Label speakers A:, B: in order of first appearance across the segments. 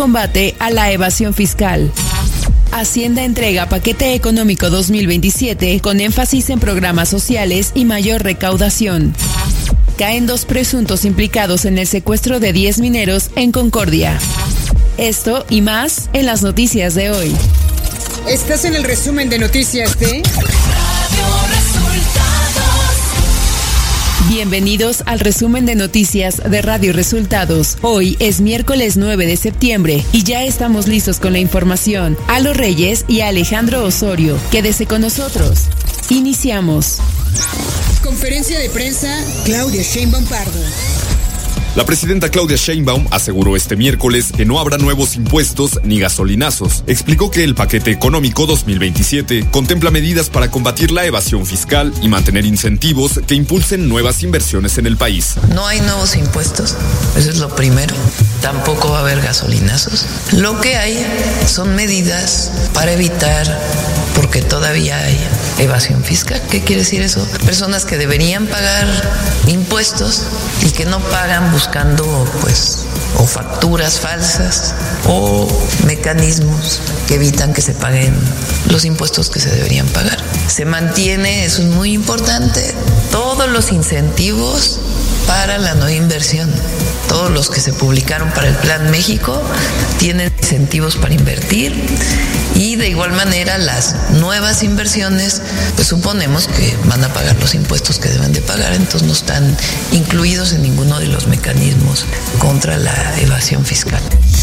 A: combate a la evasión fiscal. Hacienda entrega paquete económico 2027 con énfasis en programas sociales y mayor recaudación. Caen 2 presuntos implicados en el secuestro de 10 mineros en Concordia. Esto y más en las noticias de hoy.
B: Estás en el resumen de noticias de Radio
A: Resultados. Bienvenidos al resumen de noticias de Radio Resultados. Hoy es miércoles 9 de septiembre y ya estamos listos con la información. Alo Reyes y Alejandro Osorio, quédese con nosotros. Iniciamos.
B: Conferencia de prensa, Claudia Sheinbaum Pardo.
C: La presidenta Claudia Sheinbaum aseguró este miércoles que no habrá nuevos impuestos ni gasolinazos. Explicó que el paquete económico 2027 contempla medidas para combatir la evasión fiscal y mantener incentivos que impulsen nuevas inversiones en el país.
D: No hay nuevos impuestos, eso es lo primero. Tampoco va a haber gasolinazos. Lo que hay son medidas para evitar, porque todavía hay evasión fiscal. ¿Qué quiere decir eso? Personas que deberían pagar impuestos y que no pagan buscando o facturas falsas o mecanismos que evitan que se paguen los impuestos que se deberían pagar. Se mantiene, eso es muy importante, todos los incentivos para la no inversión. Todos los que se publicaron para el Plan México tienen incentivos para invertir y de igual manera las nuevas inversiones pues suponemos que van a pagar los impuestos que deben de pagar, entonces no están incluidos en ninguno de los mecanismos contra la evasión fiscal.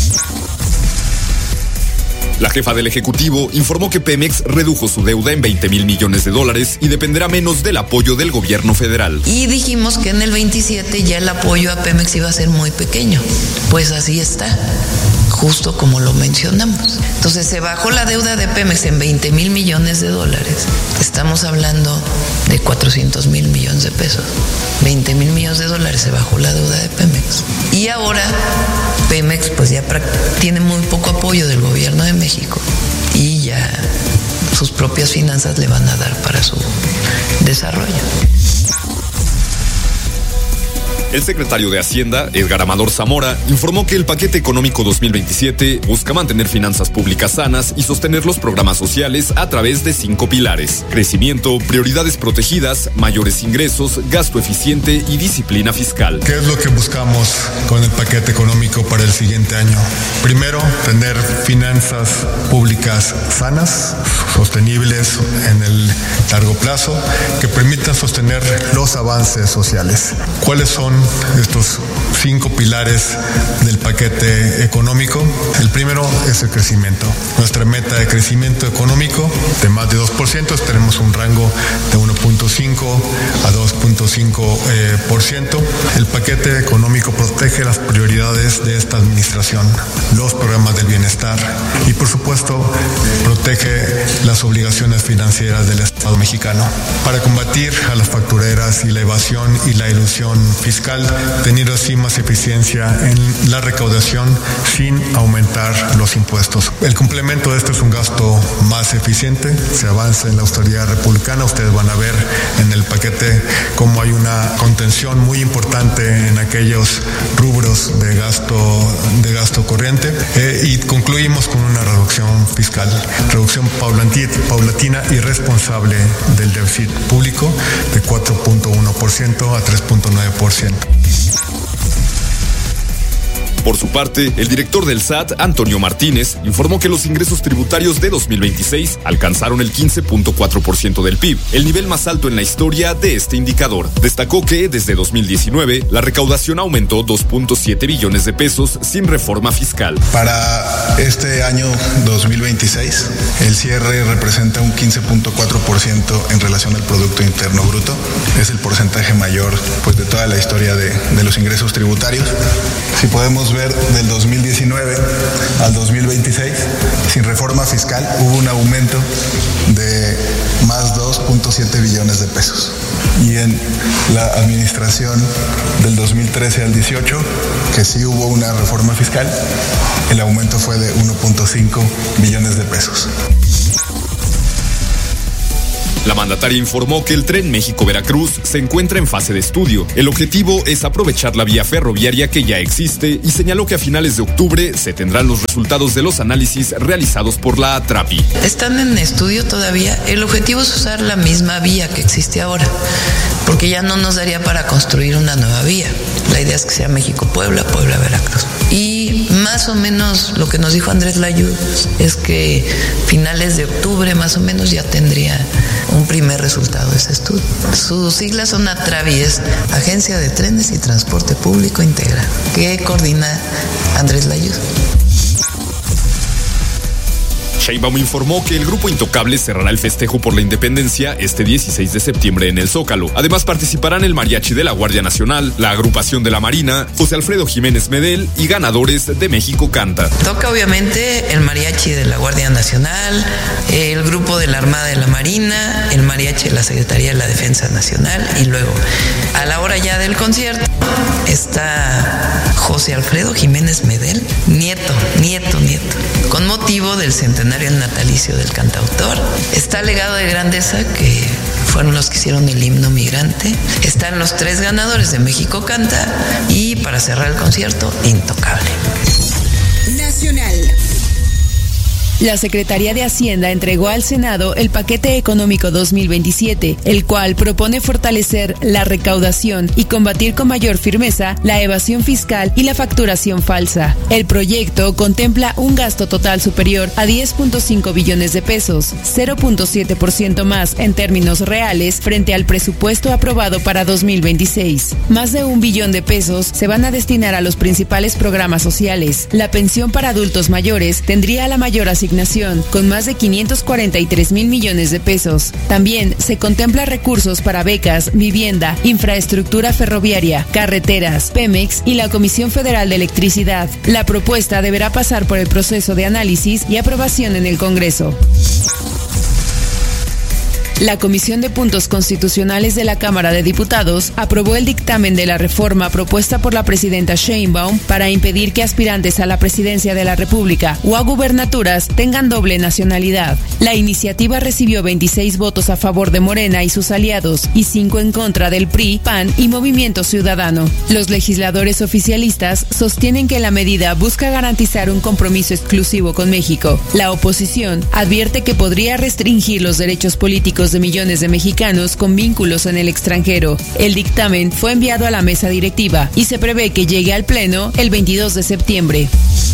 C: La jefa del Ejecutivo informó que Pemex redujo su deuda en $20,000 millones y dependerá menos del apoyo del gobierno federal.
D: Y dijimos que en el 27 ya el apoyo a Pemex iba a ser muy pequeño. Pues así está, justo como lo mencionamos. Entonces se bajó la deuda de Pemex en $20,000 millones. Estamos hablando de $400,000 millones. $20,000 millones se bajó la deuda de Pemex. Y ahora Pemex pues ya tiene muy poco apoyo del gobierno de México y ya sus propias finanzas le van a dar para su desarrollo.
C: El secretario de Hacienda, Edgar Amador Zamora, informó que el paquete económico 2027 busca mantener finanzas públicas sanas y sostener los programas sociales a través de 5 pilares: crecimiento, prioridades protegidas, mayores ingresos, gasto eficiente y disciplina fiscal.
E: ¿Qué es lo que buscamos con el paquete económico para el siguiente año? Primero, tener finanzas públicas sanas, sostenibles en el largo plazo, que permitan sostener los avances sociales. ¿Cuáles son estos 5 pilares del paquete económico? El primero es el crecimiento. Nuestra meta de crecimiento económico de más de 2%, tenemos un rango de 1.5 a 2.5%. El paquete económico protege las prioridades de esta administración, los programas del bienestar y, por supuesto, protege las obligaciones financieras del Estado mexicano. Para combatir a las factureras y la evasión y la ilusión fiscal, teniendo así más eficiencia en la recaudación sin aumentar los impuestos. El complemento de esto es un gasto más eficiente, se avanza en la austeridad republicana. Ustedes van a ver en el paquete cómo hay una contención muy importante en aquellos rubros de gasto corriente, y concluimos con una reducción fiscal, reducción paulatina y responsable del déficit público de 4.1% a 3.9%.
C: Por su parte, el director del SAT, Antonio Martínez, informó que los ingresos tributarios de 2026 alcanzaron el 15.4% del PIB, el nivel más alto en la historia de este indicador. Destacó que desde 2019 la recaudación aumentó 2.7 billones de pesos sin reforma fiscal.
F: Para este año 2026, el cierre representa un 15.4% en relación al Producto Interno Bruto. Es el porcentaje mayor de toda la historia de los ingresos tributarios. Si podemos ver del 2019 al 2026, sin reforma fiscal, hubo un aumento de más 2.7 billones de pesos. Y en la administración del 2013 al 18, que sí hubo una reforma fiscal, el aumento fue de 1.5 billones de pesos.
C: La mandataria informó que el tren México-Veracruz se encuentra en fase de estudio. El objetivo es aprovechar la vía ferroviaria que ya existe y señaló que a finales de octubre se tendrán los resultados de los análisis realizados por la ATRAPI.
D: Están en estudio todavía. El objetivo es usar la misma vía que existe ahora, porque ya no nos daría para construir una nueva vía. La idea es que sea México-Puebla, Puebla-Veracruz. Y más o menos lo que nos dijo Andrés Layud es que finales de octubre más o menos ya tendría un primer resultado de ese estudio. Sus siglas son ATRAVI, es Agencia de Trenes y Transporte Público Integral, que coordina Andrés Layud.
C: Sheinbaum informó que el Grupo Intocable cerrará el festejo por la independencia este 16 de septiembre en el Zócalo. Además participarán el Mariachi de la Guardia Nacional, la Agrupación de la Marina, José Alfredo Jiménez Medel y ganadores de México Canta.
D: Toca obviamente el Mariachi de la Guardia Nacional, el Grupo de la Armada de la Marina, el Mariachi de la Secretaría de la Defensa Nacional y luego a la hora ya del concierto está José Alfredo Jiménez Medel, nieto, con motivo del centenario natalicio del cantautor. Está Legado de Grandeza, que fueron los que hicieron el himno migrante. Están los 3 ganadores de México Canta y para cerrar el concierto, Intocable.
B: Nacional.
A: La Secretaría de Hacienda entregó al Senado el paquete económico 2027, el cual propone fortalecer la recaudación y combatir con mayor firmeza la evasión fiscal y la facturación falsa. El proyecto contempla un gasto total superior a 10.5 billones de pesos, 0.7% más en términos reales frente al presupuesto aprobado para 2026. Más de 1 billón de pesos se van a destinar a los principales programas sociales. La pensión para adultos mayores tendría la mayor asignación, con más de 543 mil millones de pesos. También se contempla recursos para becas, vivienda, infraestructura ferroviaria, carreteras, Pemex y la Comisión Federal de Electricidad. La propuesta deberá pasar por el proceso de análisis y aprobación en el Congreso. La Comisión de Puntos Constitucionales de la Cámara de Diputados aprobó el dictamen de la reforma propuesta por la presidenta Sheinbaum para impedir que aspirantes a la presidencia de la República o a gubernaturas tengan doble nacionalidad. La iniciativa recibió 26 votos a favor de Morena y sus aliados y 5 en contra del PRI, PAN y Movimiento Ciudadano. Los legisladores oficialistas sostienen que la medida busca garantizar un compromiso exclusivo con México. La oposición advierte que podría restringir los derechos políticos de millones de mexicanos con vínculos en el extranjero. El dictamen fue enviado a la mesa directiva y se prevé que llegue al Pleno el 22 de septiembre.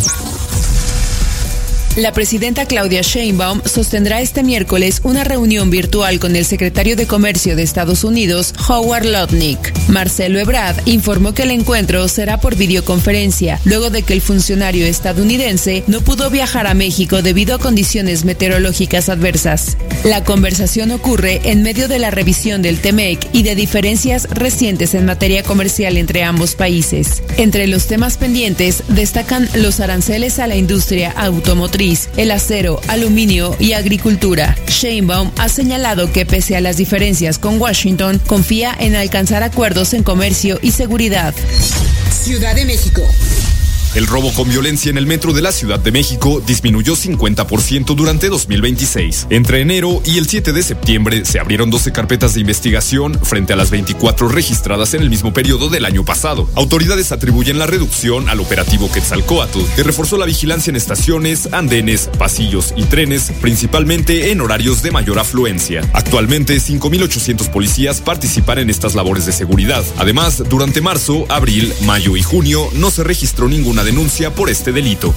A: La presidenta Claudia Sheinbaum sostendrá este miércoles una reunión virtual con el secretario de Comercio de Estados Unidos, Howard Lutnick. Marcelo Ebrard informó que el encuentro será por videoconferencia, luego de que el funcionario estadounidense no pudo viajar a México debido a condiciones meteorológicas adversas. La conversación ocurre en medio de la revisión del TEMEC y de diferencias recientes en materia comercial entre ambos países. Entre los temas pendientes destacan los aranceles a la industria automotriz, el acero, aluminio y agricultura. Sheinbaum ha señalado que pese a las diferencias con Washington, confía en alcanzar acuerdos en comercio y seguridad.
B: Ciudad de México.
C: El robo con violencia en el metro de la Ciudad de México disminuyó 50% durante 2026. Entre enero y el 7 de septiembre se abrieron 12 carpetas de investigación frente a las 24 registradas en el mismo periodo del año pasado. Autoridades atribuyen la reducción al operativo Quetzalcóatl, que reforzó la vigilancia en estaciones, andenes, pasillos y trenes, principalmente en horarios de mayor afluencia. Actualmente, 5.800 policías participan en estas labores de seguridad. Además, durante marzo, abril, mayo y junio no se registró ninguna denuncia por este delito.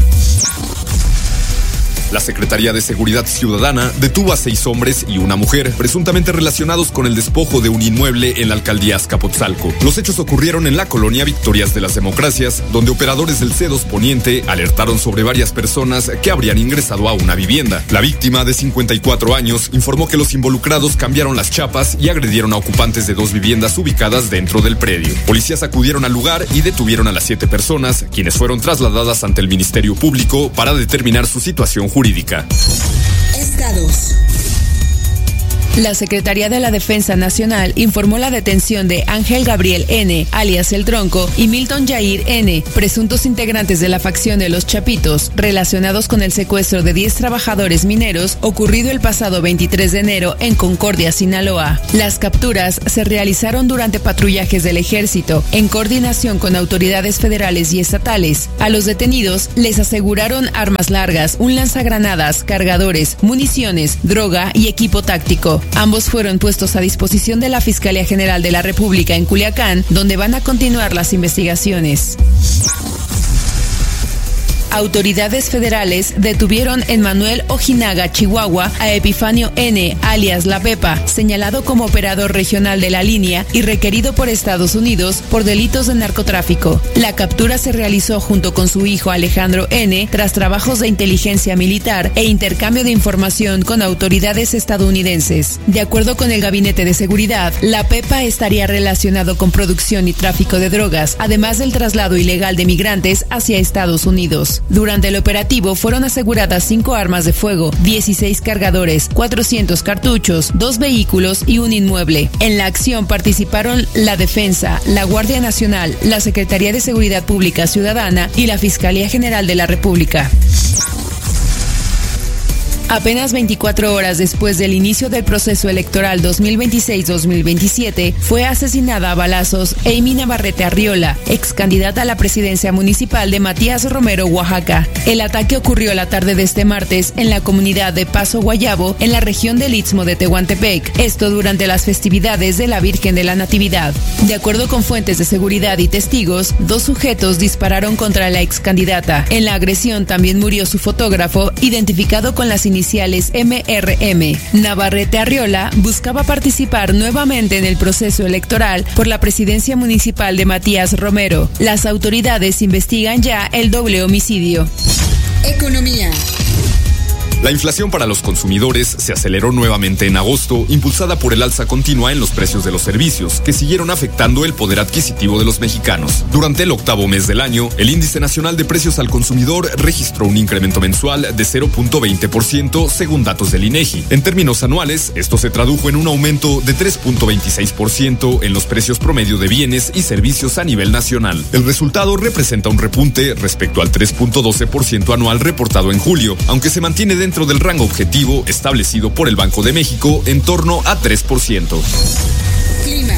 C: La Secretaría de Seguridad Ciudadana detuvo a 6 hombres y una mujer, presuntamente relacionados con el despojo de un inmueble en la alcaldía Azcapotzalco. Los hechos ocurrieron en la colonia Victorias de las Democracias, donde operadores del C2 Poniente alertaron sobre varias personas que habrían ingresado a una vivienda. La víctima, de 54 años, informó que los involucrados cambiaron las chapas y agredieron a ocupantes de 2 viviendas ubicadas dentro del predio. Policías acudieron al lugar y detuvieron a las 7 personas, quienes fueron trasladadas ante el Ministerio Público para determinar su situación jurídica.
B: Estados.
A: La Secretaría de la Defensa Nacional informó la detención de Ángel Gabriel N., alias El Tronco, y Milton Yair N., presuntos integrantes de la facción de Los Chapitos, relacionados con el secuestro de 10 trabajadores mineros ocurrido el pasado 23 de enero en Concordia, Sinaloa. Las capturas se realizaron durante patrullajes del Ejército, en coordinación con autoridades federales y estatales. A los detenidos les aseguraron armas largas, un lanzagranadas, cargadores, municiones, droga y equipo táctico. Ambos fueron puestos a disposición de la Fiscalía General de la República en Culiacán, donde van a continuar las investigaciones. Autoridades federales detuvieron en Manuel Ojinaga, Chihuahua, a Epifanio N., alias La Pepa, señalado como operador regional de la línea y requerido por Estados Unidos por delitos de narcotráfico. La captura se realizó junto con su hijo Alejandro N. tras trabajos de inteligencia militar e intercambio de información con autoridades estadounidenses. De acuerdo con el Gabinete de Seguridad, La Pepa estaría relacionado con producción y tráfico de drogas, además del traslado ilegal de migrantes hacia Estados Unidos. Durante el operativo fueron aseguradas 5 armas de fuego, 16 cargadores, 400 cartuchos, 2 vehículos y un inmueble. En la acción participaron la Defensa, la Guardia Nacional, la Secretaría de Seguridad Pública Ciudadana y la Fiscalía General de la República. Apenas 24 horas después del inicio del proceso electoral 2026-2027, fue asesinada a balazos Amy Navarrete Arriola, ex candidata a la presidencia municipal de Matías Romero, Oaxaca. El ataque ocurrió la tarde de este martes en la comunidad de Paso Guayabo, en la región del Istmo de Tehuantepec, esto durante las festividades de la Virgen de la Natividad. De acuerdo con fuentes de seguridad y testigos, 2 sujetos dispararon contra la ex candidata. En la agresión también murió su fotógrafo, identificado con las iniciales MRM. Navarrete Arriola buscaba participar nuevamente en el proceso electoral por la presidencia municipal de Matías Romero. Las autoridades investigan ya el doble homicidio.
B: Economía.
C: La inflación para los consumidores se aceleró nuevamente en agosto, impulsada por el alza continua en los precios de los servicios, que siguieron afectando el poder adquisitivo de los mexicanos. Durante el 8º mes del año, el Índice Nacional de Precios al Consumidor registró un incremento mensual de 0.20% según datos del INEGI. En términos anuales, esto se tradujo en un aumento de 3.26% en los precios promedio de bienes y servicios a nivel nacional. El resultado representa un repunte respecto al 3.12% anual reportado en julio, aunque se mantiene dentro del rango objetivo establecido por el Banco de México en torno a 3%.
B: Clima.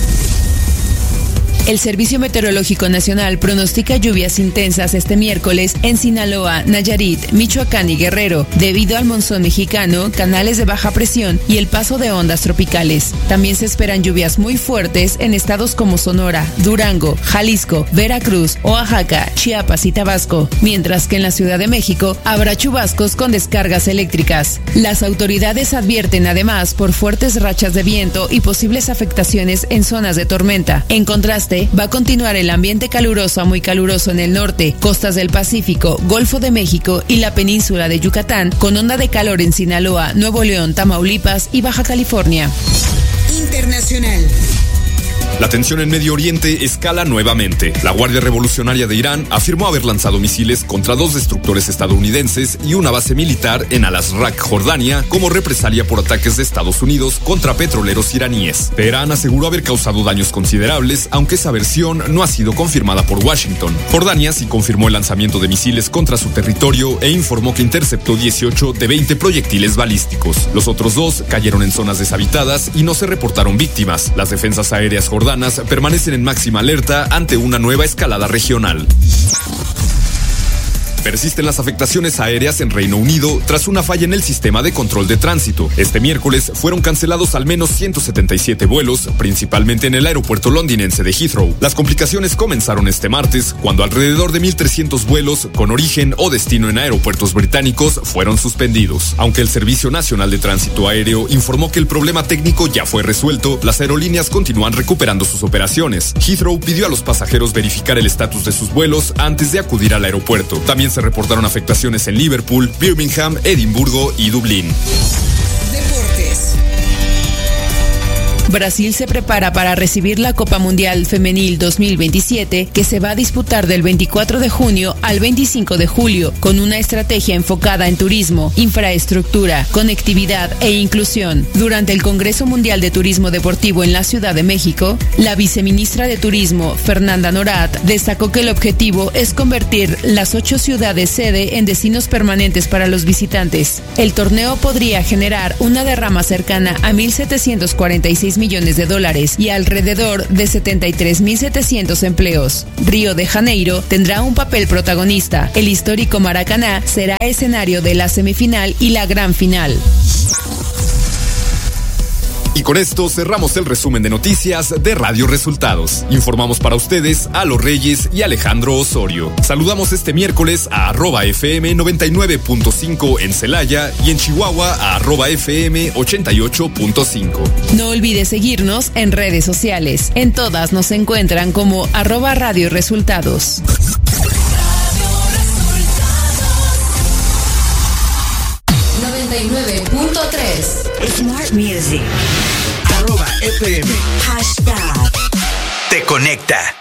A: El Servicio Meteorológico Nacional pronostica lluvias intensas este miércoles en Sinaloa, Nayarit, Michoacán y Guerrero, debido al monzón mexicano, canales de baja presión y el paso de ondas tropicales. También se esperan lluvias muy fuertes en estados como Sonora, Durango, Jalisco, Veracruz, Oaxaca, Chiapas y Tabasco, mientras que en la Ciudad de México habrá chubascos con descargas eléctricas. Las autoridades advierten además por fuertes rachas de viento y posibles afectaciones en zonas de tormenta. En contraste, va a continuar el ambiente caluroso a muy caluroso en el norte, costas del Pacífico, Golfo de México y la península de Yucatán, con onda de calor en Sinaloa, Nuevo León, Tamaulipas y Baja California.
B: Internacional.
C: La tensión en Medio Oriente escala nuevamente. La Guardia Revolucionaria de Irán afirmó haber lanzado misiles contra 2 destructores estadounidenses y una base militar en Al-Azraq, Jordania, como represalia por ataques de Estados Unidos contra petroleros iraníes. Teherán aseguró haber causado daños considerables, aunque esa versión no ha sido confirmada por Washington. Jordania sí confirmó el lanzamiento de misiles contra su territorio e informó que interceptó 18 de 20 proyectiles balísticos. Los otros 2 cayeron en zonas deshabitadas y no se reportaron víctimas. Las defensas aéreas jordanas permanecen en máxima alerta ante una nueva escalada regional. Persisten las afectaciones aéreas en Reino Unido tras una falla en el sistema de control de tránsito. Este miércoles fueron cancelados al menos 177 vuelos, principalmente en el aeropuerto londinense de Heathrow. Las complicaciones comenzaron este martes, cuando alrededor de 1.300 vuelos con origen o destino en aeropuertos británicos fueron suspendidos. Aunque el Servicio Nacional de Tránsito Aéreo informó que el problema técnico ya fue resuelto, las aerolíneas continúan recuperando sus operaciones. Heathrow pidió a los pasajeros verificar el estatus de sus vuelos antes de acudir al aeropuerto. También se reportaron afectaciones en Liverpool, Birmingham, Edimburgo y Dublín.
B: Deportes.
A: Brasil se prepara para recibir la Copa Mundial Femenil 2027, que se va a disputar del 24 de junio al 25 de julio, con una estrategia enfocada en turismo, infraestructura, conectividad e inclusión. Durante el Congreso Mundial de Turismo Deportivo en la Ciudad de México, la viceministra de Turismo, Fernanda Norat, destacó que el objetivo es convertir las 8 ciudades sede en destinos permanentes para los visitantes. El torneo podría generar una derrama cercana a 1.746 millones de dólares y alrededor de 73.700 empleos. Río de Janeiro tendrá un papel protagonista. El histórico Maracaná será escenario de la semifinal y la gran final.
C: Y con esto cerramos el resumen de noticias de Radio Resultados. Informamos para ustedes a Los Reyes y Alejandro Osorio. Saludamos este miércoles a @FM 99.5 en Celaya y en Chihuahua a @FM 88.5.
A: No olvides seguirnos en redes sociales. En todas nos encuentran como @Radio Resultados.
G: 99.3
H: Smart Music.
I: @FM.
H: Hashtag.
I: Te conecta.